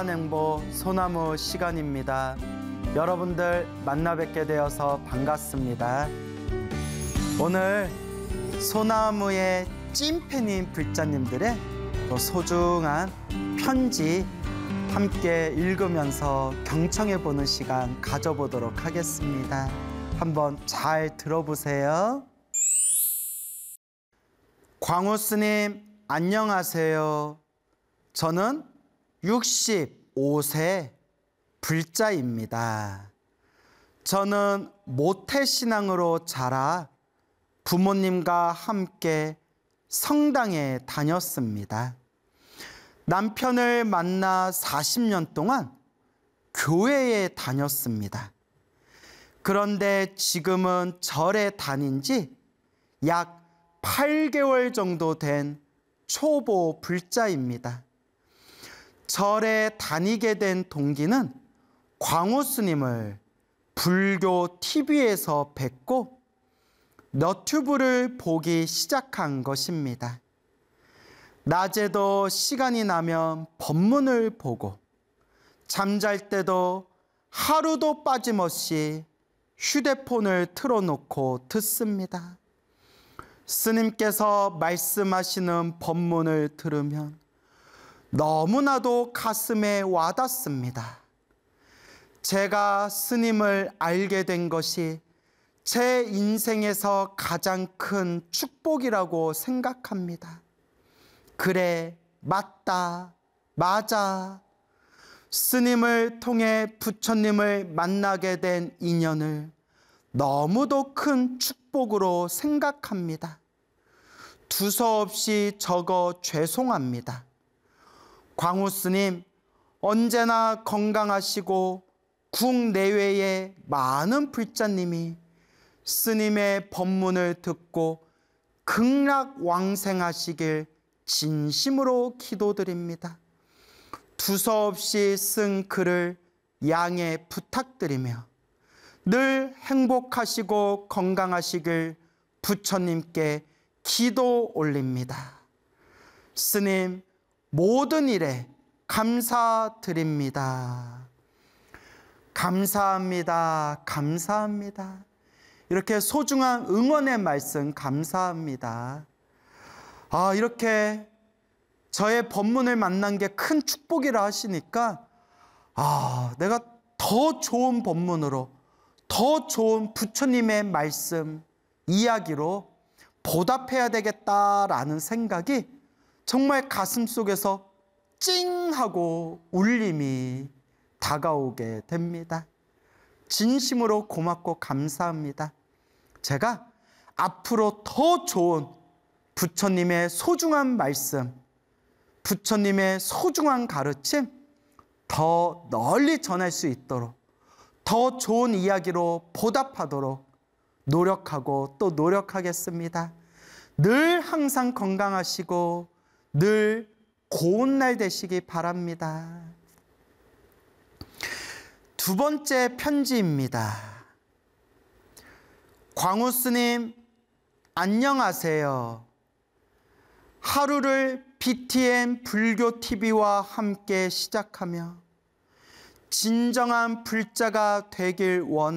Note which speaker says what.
Speaker 1: 행보 소나무 시간입니다. 여러분들 만나 뵙게 되어서 반갑습니다. 오늘 소나무의 찐팬인 불자님들의 또 소중한 편지 함께 읽으면서 경청해보는 시간 가져보도록 하겠습니다. 한번 잘 들어보세요. 광우 스님 안녕하세요. 저는 65세 불자입니다. 저는 모태신앙으로 자라 부모님과 함께 성당에 다녔습니다. 남편을 만나 40년 동안 교회에 다녔습니다. 그런데 지금은 절에 다닌 지 약 8개월 정도 된 초보 불자입니다. 절에 다니게 된 동기는 광우 스님을 불교 TV에서 뵙고 너튜브를 보기 시작한 것입니다. 낮에도 시간이 나면 법문을 보고 잠잘 때도 하루도 빠짐없이 휴대폰을 틀어놓고 듣습니다. 스님께서 말씀하시는 법문을 들으면 너무나도 가슴에 와닿습니다. 제가 스님을 알게 된 것이 제 인생에서 가장 큰 축복이라고 생각합니다. 그래, 맞다, 맞아. 스님을 통해 부처님을 만나게 된 인연을 너무도 큰 축복으로 생각합니다. 두서없이 적어 죄송합니다. 광우 스님, 언제나 건강하시고 국내외의 많은 불자님이 스님의 법문을 듣고 극락왕생하시길 진심으로 기도드립니다. 두서없이 쓴 글을 양해 부탁드리며 늘 행복하시고 건강하시길 부처님께 기도 올립니다. 스님, 모든 일에 감사드립니다. 감사합니다. 감사합니다. 이렇게 소중한 응원의 말씀 감사합니다. 이렇게 저의 법문을 만난 게 큰 축복이라 하시니까 내가 더 좋은 법문으로 더 좋은 부처님의 말씀, 이야기로 보답해야 되겠다라는 생각이 정말 가슴속에서 찡하고 울림이 다가오게 됩니다. 진심으로 고맙고 감사합니다. 제가 앞으로 더 좋은 부처님의 소중한 말씀, 부처님의 소중한 가르침 더 널리 전할 수 있도록 더 좋은 이야기로 보답하도록 노력하고 또 노력하겠습니다. 늘 항상 건강하시고 늘 고운 날 되시기 바랍니다. 두 번째 편지입니다. 광우 스님 안녕하세요. 하루를 BTN 불교 TV와 함께 시작하며 진정한 불자가 되길 원합니다.